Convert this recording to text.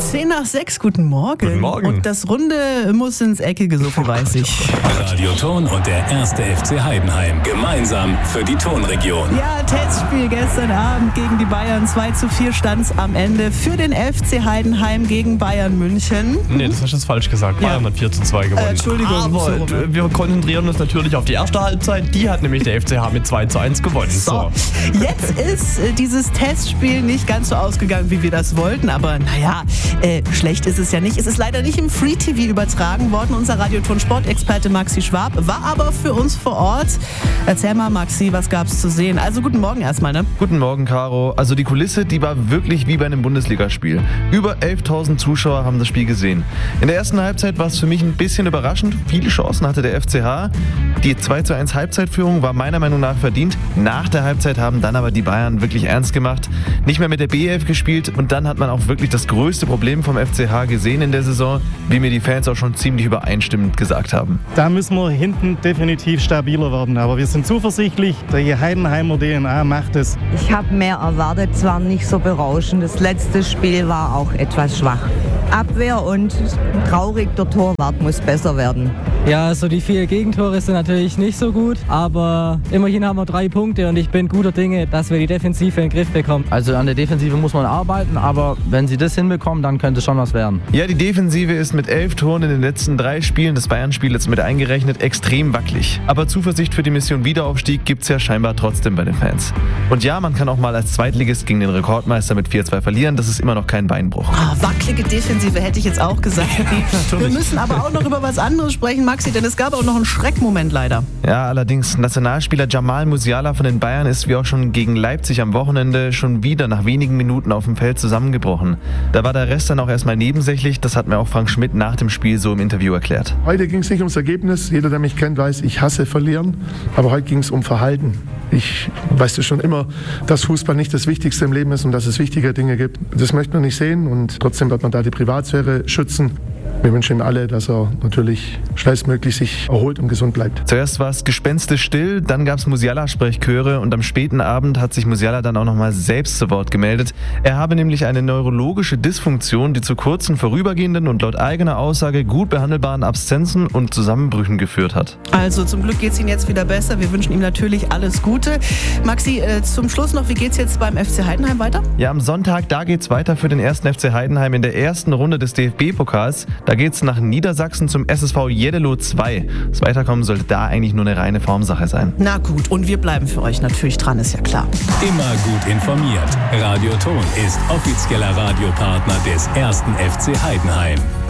5:10, guten Morgen. Guten Morgen. Und das Runde muss ins Eckige, so viel weiß ich. Radio Ton und der 1. FC Heidenheim gemeinsam für die Tonregion. Ja, Testspiel gestern Abend gegen die Bayern. 2:4 stand's am Ende für den FC Heidenheim gegen Bayern München. Nee, das hast du jetzt falsch gesagt. Bayern hat 4:2 gewonnen. Entschuldigung. Aber wir konzentrieren uns natürlich auf die erste Halbzeit. Die hat nämlich der FCH mit 2:1 gewonnen. So, jetzt ist dieses Testspiel nicht ganz so ausgegangen, wie wir das wollten. Aber naja, schlecht ist es ja nicht. Es ist leider nicht im Free TV übertragen worden. Unser Radioton-Sportexperte Maxi Schwab war aber für uns vor Ort. Erzähl mal, Maxi, was gab's zu sehen? Also guten Morgen erstmal, ne? Guten Morgen, Caro. Also die Kulisse, die war wirklich wie bei einem Bundesligaspiel. Über 11.000 Zuschauer haben das Spiel gesehen. In der ersten Halbzeit war es für mich ein bisschen überraschend. Viele Chancen hatte der FCH. Die 2:1 Halbzeitführung war meiner Meinung nach verdient. Nach der Halbzeit haben dann aber die Bayern wirklich ernst gemacht. Nicht mehr mit der B11 gespielt und dann hat man auch wirklich das größte Problem vom FCH gesehen in der Saison, wie mir die Fans auch schon ziemlich übereinstimmend gesagt haben. Da müssen wir hinten definitiv stabiler werden, aber wir sind zuversichtlich, die Heidenheimer DNA macht es. Ich habe mehr erwartet, zwar nicht so berauschend, das letzte Spiel war auch etwas schwach. Abwehr und traurig, der Torwart muss besser werden. Ja, also die 4 Gegentore sind natürlich nicht so gut, aber immerhin haben wir 3 Punkte und ich bin guter Dinge, dass wir die Defensive in den Griff bekommen. Also an der Defensive muss man arbeiten, aber wenn sie das hinbekommen, dann könnte schon was werden. Ja, die Defensive ist mit 11 Toren in den letzten 3 Spielen, das Bayern-Spiel jetzt mit eingerechnet, extrem wackelig. Aber Zuversicht für die Mission Wiederaufstieg gibt's ja scheinbar trotzdem bei den Fans. Und ja, man kann auch mal als Zweitligist gegen den Rekordmeister mit 4:2 verlieren, das ist immer noch kein Beinbruch. Wackelige Defensive hätte ich jetzt auch gesagt. Wir müssen aber auch noch über was anderes sprechen, Maxi, denn es gab auch noch einen Schreckmoment leider. Ja, allerdings, Nationalspieler Jamal Musiala von den Bayern ist wie auch schon gegen Leipzig am Wochenende schon wieder nach wenigen Minuten auf dem Feld zusammengebrochen. Da war der Rest dann auch erstmal nebensächlich, das hat mir auch Frank Schmidt nach dem Spiel so im Interview erklärt. Heute ging es nicht ums Ergebnis, jeder, der mich kennt, weiß, ich hasse verlieren, aber heute ging es um Verhalten. Ich weiß ja schon immer, dass Fußball nicht das Wichtigste im Leben ist und dass es wichtige Dinge gibt. Das möchte man nicht sehen und trotzdem wird man da die Privatsphäre schützen. Wir wünschen alle, dass er natürlich schnellstmöglich sich erholt und gesund bleibt. Zuerst war es gespenstisch still, dann gab es Musiala-Sprechchöre und am späten Abend hat sich Musiala dann auch nochmal selbst zu Wort gemeldet. Er habe nämlich eine neurologische Dysfunktion, die zu kurzen, vorübergehenden und laut eigener Aussage gut behandelbaren Abstinenzen und Zusammenbrüchen geführt hat. Also zum Glück geht es ihm jetzt wieder besser. Wir wünschen ihm natürlich alles Gute. Maxi, zum Schluss noch, wie geht es jetzt beim FC Heidenheim weiter? Ja, am Sonntag, da geht es weiter für den 1. FC Heidenheim in der ersten Runde des DFB-Pokals. Da geht es nach Niedersachsen zum SSV Jeddelo 2. Das Weiterkommen sollte da eigentlich nur eine reine Formsache sein. Na gut, und wir bleiben für euch natürlich dran, ist ja klar. Immer gut informiert. Radio Ton ist offizieller Radiopartner des 1. FC Heidenheim.